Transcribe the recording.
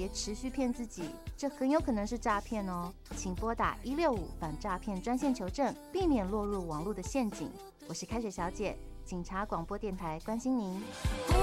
别持续骗自己，这很有可能是诈骗哦。请拨打165反诈骗专线求证，避免落入网络的陷阱。我是开水小姐，警察广播电台关心您。